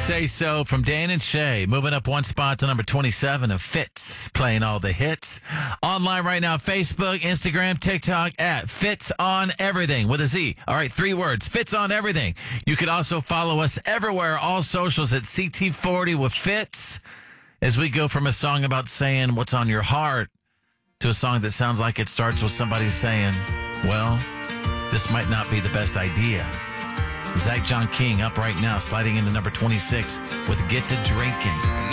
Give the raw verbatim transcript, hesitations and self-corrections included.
Say So from Dan and Shay. Moving up one spot to number twenty-seven of Fitz, playing all the hits. Online right now, Facebook, Instagram, TikTok at Fitz on Everything with a Z. All right, three words, Fitz on Everything. You can also follow us everywhere, all socials at C T forty with Fitz, as we go from a song about saying what's on your heart to a song that sounds like it starts with somebody saying, well, this might not be the best idea. Zach John King up right now, sliding into number twenty-six with Get to Drinking.